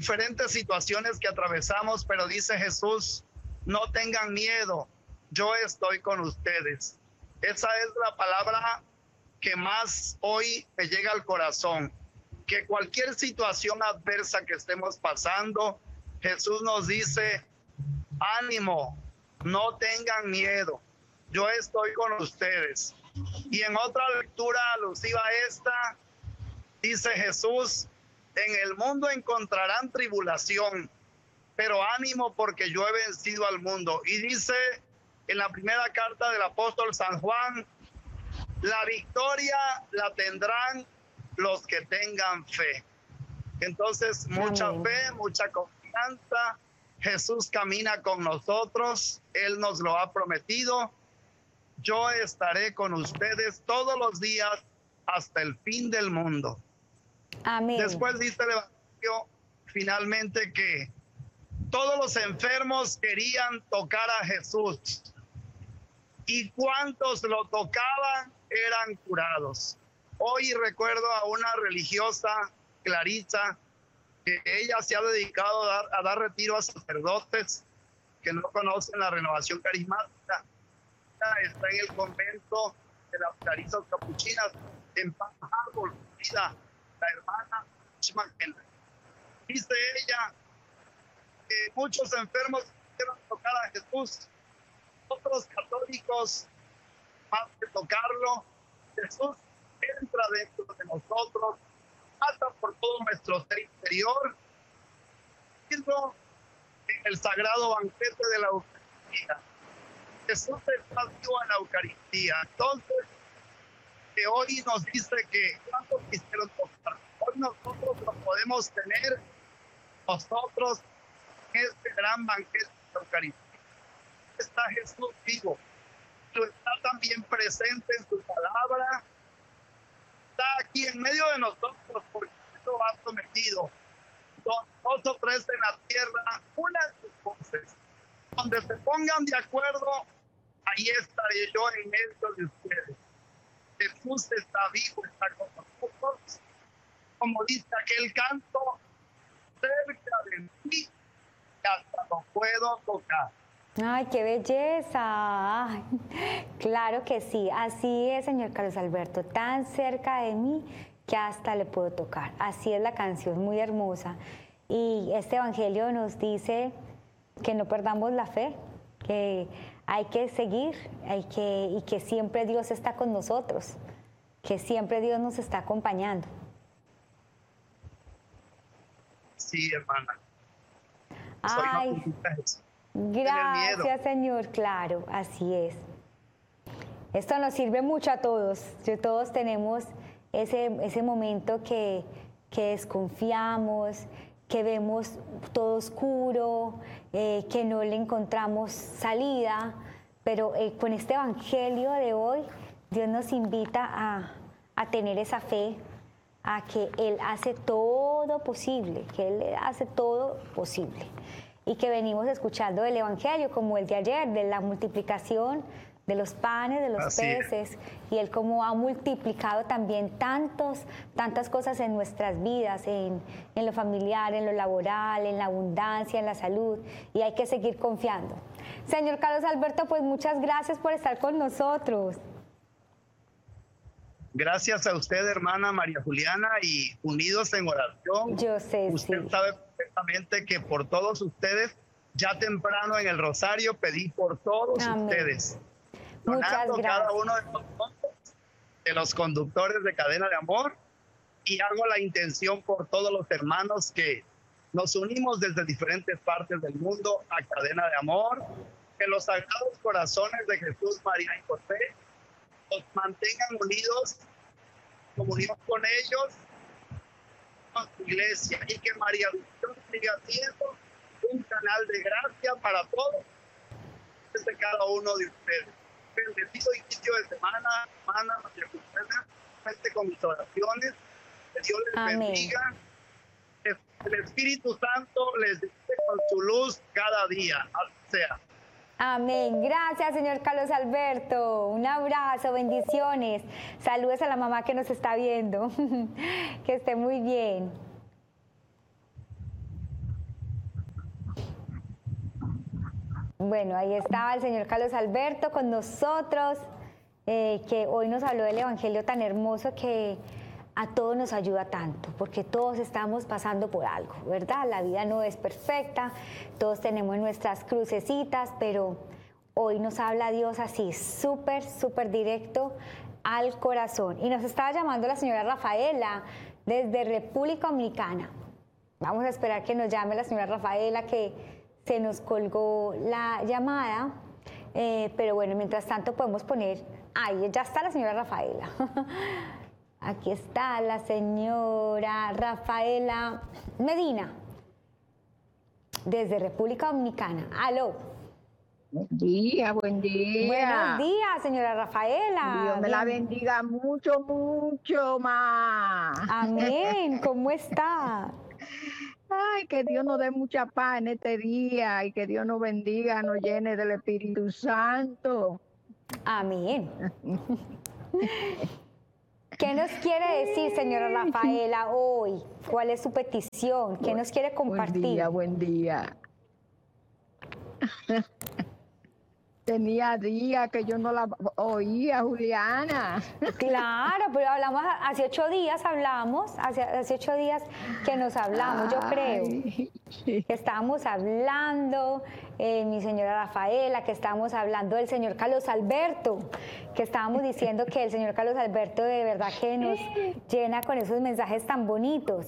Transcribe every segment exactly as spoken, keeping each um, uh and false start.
diferentes situaciones que atravesamos, pero dice Jesús, no tengan miedo, yo estoy con ustedes. Esa es la palabra que más hoy me llega al corazón, que cualquier situación adversa que estemos pasando, Jesús nos dice, ánimo, no tengan miedo, yo estoy con ustedes. Y en otra lectura alusiva a esta, dice Jesús, en el mundo encontrarán tribulación, pero ánimo porque yo he vencido al mundo. Y dice en la primera carta del apóstol San Juan, la victoria la tendrán los que tengan fe. Entonces, mucha Amén. fe, mucha confianza. Jesús camina con nosotros, Él nos lo ha prometido. Yo estaré con ustedes todos los días hasta el fin del mundo. Amén. Después dice el Evangelio finalmente que todos los enfermos querían tocar a Jesús y cuantos lo tocaban eran curados. Hoy recuerdo a una religiosa, Clarisa, que ella se ha dedicado a dar, a dar retiro a sacerdotes que no conocen la renovación carismática. Está en el convento de las Clarisas Capuchinas en Palm Harbor, Florida, la hermana Magdalena. Dice ella que muchos enfermos quisieron tocar a Jesús, otros católicos, más que tocarlo, Jesús entra dentro de nosotros, pasa por todo nuestro ser interior, mismo en el sagrado banquete de la Eucaristía. Jesús está vivo en la Eucaristía. Entonces, que hoy nos dice que cuántos quisieron tocar. Hoy nosotros lo podemos tener, nosotros, en este gran banquete de la Eucaristía. Está Jesús vivo, pero está también presente en su palabra. Está aquí en medio de nosotros, porque Cristo ha prometido. Dos o tres en la tierra, una de sus voces. Donde se pongan de acuerdo, ahí estaré yo en medio de ustedes. Jesús está vivo, está con nosotros. Como dice aquel canto, cerca de mí, que hasta lo puedo tocar. Ay, qué belleza. Ay, claro que sí, así es, señor Carlos Alberto, tan cerca de mí que hasta le puedo tocar. Así es la canción, muy hermosa. Y este evangelio nos dice que no perdamos la fe, que hay que seguir, hay que, y que siempre Dios está con nosotros, que siempre Dios nos está acompañando. Sí, hermana. Ay, gracias, Señor, claro, así es. Esto nos sirve mucho a todos. Todos tenemos ese, ese momento que, que desconfiamos, que vemos todo oscuro, eh, que no le encontramos salida, pero eh, con este evangelio de hoy, Dios nos invita a, a tener esa fe, a que Él hace todo posible, que Él hace todo posible. Y que venimos escuchando el evangelio, como el de ayer, de la multiplicación de los panes, de los Así peces, es. y Él cómo ha multiplicado también tantos, tantas cosas en nuestras vidas, en, en lo familiar, en lo laboral, en la abundancia, en la salud, y hay que seguir confiando. Señor Carlos Alberto, pues muchas gracias por estar con nosotros. Gracias a usted, hermana María Juliana, y unidos en oración. Yo sé, Usted sí. sabe perfectamente que por todos ustedes, ya temprano en el rosario pedí por todos Amén. ustedes. Muchas Donando gracias. cada uno de nosotros, de los conductores de Cadena de Amor, y hago la intención por todos los hermanos que nos unimos desde diferentes partes del mundo a Cadena de Amor, que los sagrados corazones de Jesús, María y José nos mantengan unidos, comunión con ellos, con su iglesia, y que María Visión siga siendo un canal de gracia para todos, desde cada uno de ustedes. Bendecido inicio de semana, hermana María Juliana, cuente con mis oraciones, que Dios les Amén. bendiga, que el Espíritu Santo les dé con su luz cada día, así sea. Amén. Gracias, señor Carlos Alberto. Un abrazo, bendiciones. Saludos a la mamá que nos está viendo. Que esté muy bien. Bueno, ahí estaba el señor Carlos Alberto con nosotros, eh, que hoy nos habló del Evangelio tan hermoso que a todos nos ayuda tanto, porque todos estamos pasando por algo, ¿verdad? La vida no es perfecta, todos tenemos nuestras crucecitas, pero hoy nos habla Dios así, súper, súper directo al corazón. Y nos estaba llamando la señora Rafaela desde República Dominicana. Vamos a esperar que nos llame la señora Rafaela, que se nos colgó la llamada, eh, pero bueno, mientras tanto podemos poner, ahí ya está la señora Rafaela. Aquí está la señora Rafaela Medina, desde República Dominicana. Aló. Buen día, buen día. Buenos días, señora Rafaela. Dios me la bendiga mucho, mucho más. Amén. ¿Cómo está? Ay, que Dios nos dé mucha paz en este día y que Dios nos bendiga, nos llene del Espíritu Santo. Amén. ¿Qué nos quiere decir, señora Rafaela, hoy? ¿Cuál es su petición? ¿Qué nos quiere compartir? Buen día, buen día. Tenía días que yo no la oía, Juliana. Claro, pero hablamos hace ocho días, hablamos, hace, hace ocho días que nos hablamos, yo creo. Que estábamos hablando, eh, mi señora Rafaela, que estábamos hablando del señor Carlos Alberto, que estábamos diciendo que el señor Carlos Alberto de verdad que nos llena con esos mensajes tan bonitos.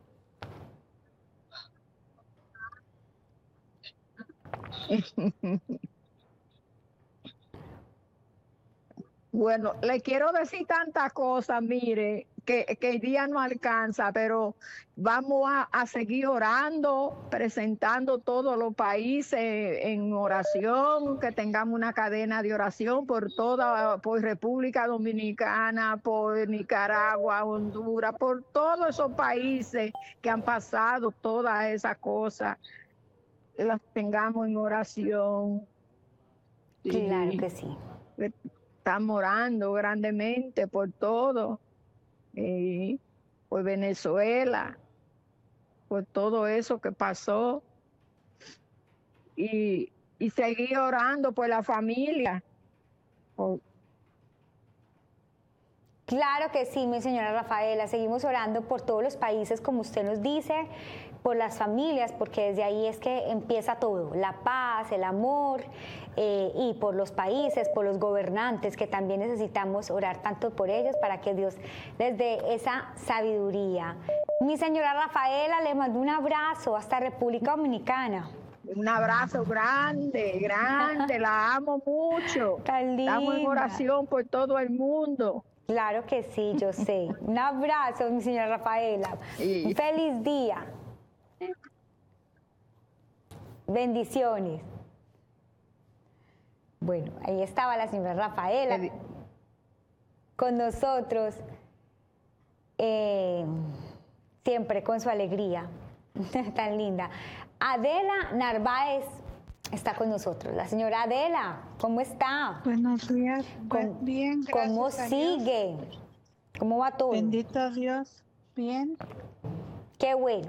Bueno, le quiero decir tantas cosas, mire, que, que el día no alcanza, pero vamos a, a seguir orando, presentando todos los países en oración, que tengamos una cadena de oración por toda, por República Dominicana, por Nicaragua, Honduras, por todos esos países que han pasado todas esas cosas, las tengamos en oración. Claro que sí. Estamos orando grandemente por todo, eh, por Venezuela, por todo eso que pasó, y, y seguir orando por la familia. Por... Claro que sí, mi señora Rafaela, seguimos orando por todos los países, como usted nos dice, por las familias, porque desde ahí es que empieza todo, la paz, el amor, eh, y por los países, por los gobernantes, que también necesitamos orar tanto por ellos para que Dios les dé esa sabiduría. Mi señora Rafaela, le mando un abrazo hasta República Dominicana. Un abrazo grande, grande, la amo mucho. Tan linda. Estamos en oración por todo el mundo. Claro que sí, yo sé. Un abrazo, mi señora Rafaela. Sí. Un feliz día. Bendiciones. Bueno, ahí estaba la señora Rafaela con nosotros, eh, siempre con su alegría tan linda. Adela Narváez está con nosotros. La señora Adela, ¿cómo está? Buenos días. ¿Cómo, bien, gracias. ¿Cómo sigue? ¿Cómo va todo? Bendito Dios. Bien. Qué bueno.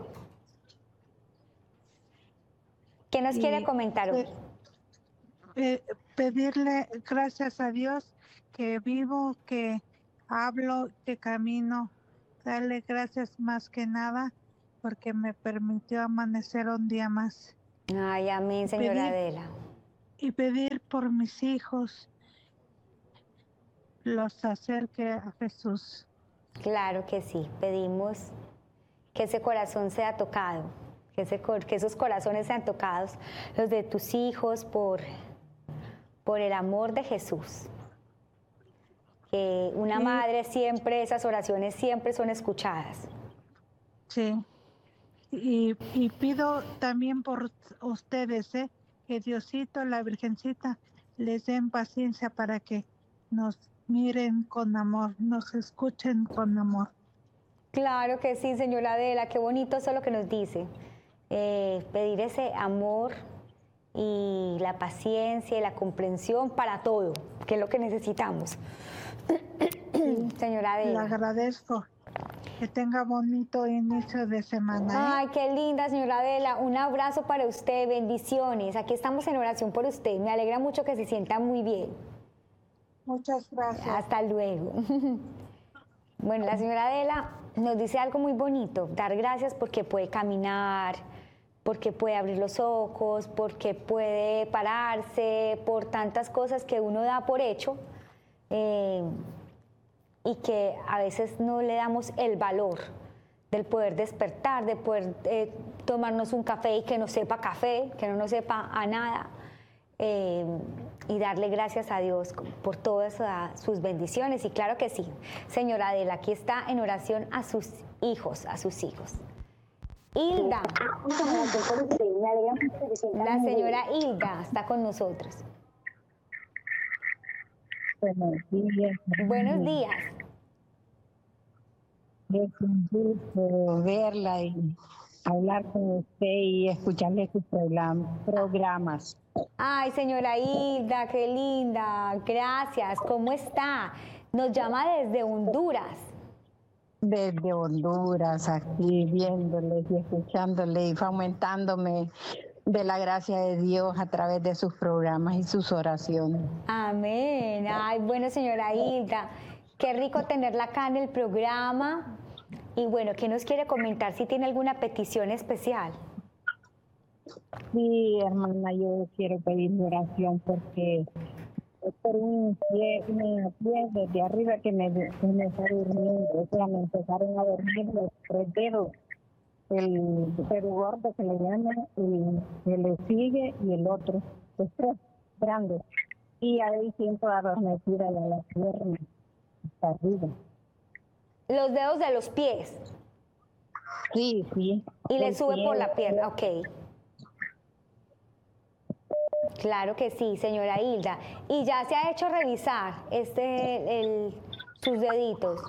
¿Qué nos y quiere comentar hoy? Eh, pedirle gracias a Dios que vivo, que hablo, que camino. Darle gracias más que nada porque me permitió amanecer un día más. Ay, amén, señora pedir, Adela. Y pedir por mis hijos, los acerque a Jesús. Claro que sí, pedimos que ese corazón sea tocado. Que, ese, que esos corazones sean tocados, los de tus hijos, por, por el amor de Jesús. Que una sí. madre siempre, esas oraciones siempre son escuchadas. Sí. Y, y pido también por ustedes, ¿eh? Que Diosito, la Virgencita, les den paciencia para que nos miren con amor, nos escuchen con amor. Claro que sí, señora Adela, qué bonito eso es lo que nos dice. Eh, pedir ese amor y la paciencia y la comprensión para todo, que es lo que necesitamos. Sí, señora Adela. Le agradezco. Que tenga bonito inicio de semana. ¿eh? Ay, qué linda, señora Adela. Un abrazo para usted, bendiciones. Aquí estamos en oración por usted. Me alegra mucho que se sienta muy bien. Muchas gracias. Hasta luego. Bueno, la señora Adela nos dice algo muy bonito, dar gracias porque puede caminar, porque puede abrir los ojos, porque puede pararse, por tantas cosas que uno da por hecho. Eh, y que a veces no le damos el valor del poder despertar, de poder eh, tomarnos un café y que no sepa café, que no nos sepa a nada, eh, y darle gracias a Dios por todas uh, sus bendiciones. Y claro que sí, señora Adela, aquí está en oración a sus hijos, a sus hijos. Hilda, la señora Hilda está con nosotros. Buenos días. Buenos días. Es un gusto verla y hablar con usted y escucharle sus programas. Ay, señora Hilda, qué linda. Gracias. ¿Cómo está? Nos llama desde Honduras. Desde Honduras, aquí viéndole y escuchándole y fomentándome de la gracia de Dios a través de sus programas y sus oraciones. Amén. Ay, bueno, señora Hilda, qué rico tenerla acá en el programa. Y bueno, ¿qué nos quiere comentar? Si tiene alguna petición especial. Sí, hermana, yo quiero pedir mi oración porque es por un pie, un pie desde arriba que me, que me está durmiendo. O sea, me empezaron a dormir los tres dedos. El dedo gordo que le llaman, el que le sigue y el otro, los tres grandes. Y ahí siento adormecida de la pierna hasta arriba. Los dedos de los pies. Sí, sí. Y le el sube pie, por la pierna, ok. Claro que sí, señora Hilda. ¿Y ya se ha hecho revisar este, el, sus deditos?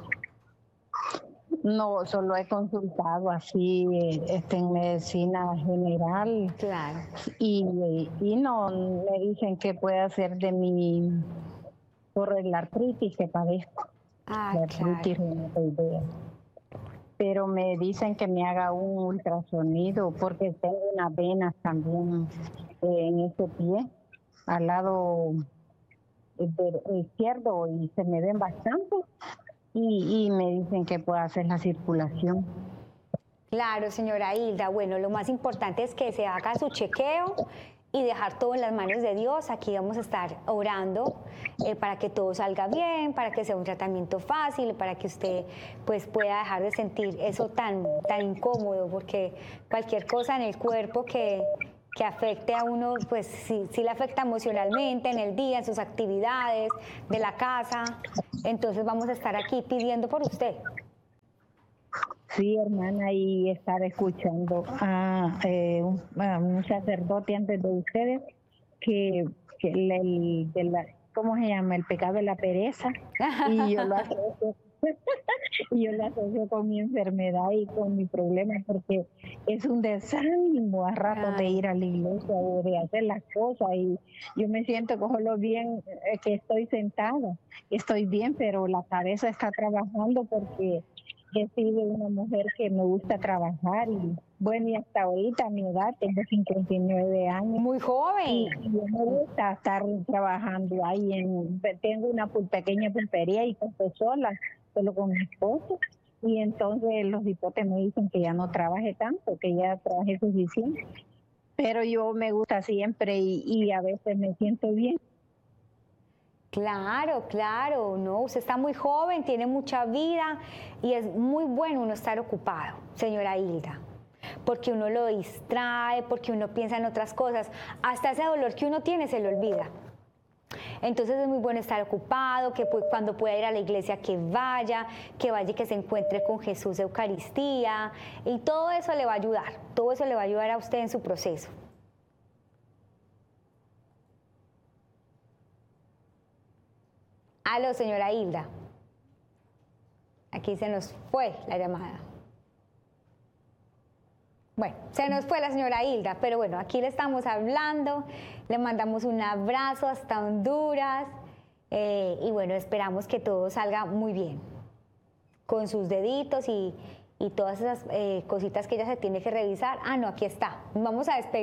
No, solo he consultado así este, en medicina general. Claro. Y, y no, me dicen que puede hacer de mi, por la artritis que padezco. Ah, la artritis claro. reumatoidea. Pero me dicen que me haga un ultrasonido porque tengo unas venas también eh, en ese pie, al lado de, izquierdo, y se me ven bastante. Y, y me dicen que puedo hacer la circulación. Claro, señora Hilda. Bueno, lo más importante es que se haga su chequeo y dejar todo en las manos de Dios. Aquí vamos a estar orando eh, para que todo salga bien, para que sea un tratamiento fácil, para que usted pues pueda dejar de sentir eso tan, tan incómodo, porque cualquier cosa en el cuerpo que, que afecte a uno, pues sí, sí le afecta emocionalmente en el día, en sus actividades de la casa. Entonces vamos a estar aquí pidiendo por usted. Sí, hermana, y estar escuchando a, eh, un, a un sacerdote antes de ustedes que, que el, el, de la, ¿cómo se llama? El pecado de la pereza. Y yo lo asocio, y yo lo asocio con mi enfermedad y con mi problema, porque es un desánimo a rato de ir a la iglesia o de hacer las cosas, y yo me siento como lo bien eh, que estoy sentada, estoy bien, pero la cabeza está trabajando porque he sido una mujer que me gusta trabajar y bueno, y hasta ahorita a mi edad tengo cincuenta y nueve años. Muy joven. Y, y me gusta estar trabajando ahí. En, tengo una pequeña pulpería y estoy sola, solo con mi esposo. Y entonces los hipotes me dicen que ya no trabaje tanto, que ya trabajé suficiente. Pero yo me gusta siempre y, y a veces me siento bien. Claro, claro, no, usted está muy joven, tiene mucha vida y es muy bueno uno estar ocupado, señora Hilda, porque uno lo distrae, porque uno piensa en otras cosas, hasta ese dolor que uno tiene se le olvida. Entonces es muy bueno estar ocupado, que cuando pueda ir a la iglesia que vaya, que vaya y que se encuentre con Jesús de Eucaristía, y todo eso le va a ayudar, todo eso le va a ayudar a usted en su proceso. Aló, señora Hilda. Aquí se nos fue la llamada. Bueno, se nos fue la señora Hilda, pero bueno, aquí le estamos hablando, le mandamos un abrazo hasta Honduras eh, y bueno, esperamos que todo salga muy bien. con sus deditos y, y todas esas eh, cositas que ella se tiene que revisar. Ah, no, aquí está. Vamos a despedir.